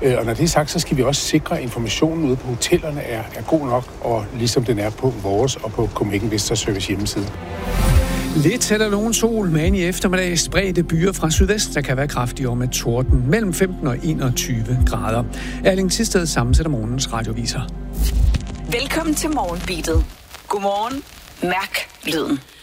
Og når det er sagt, så skal vi også sikre, at informationen ude på hotellerne er god nok, og ligesom den er på vores og på Copenhagen Visitor Service hjemmeside. Lidt eller nogen sol, men i eftermiddag spredte byer fra sydvest, der kan være kraftigere med torden mellem 15 og 21 grader. Erling Thisted sammensætter morgens radioviser. Velkommen til Morgenbeatet. Godmorgen. Mærk lyden.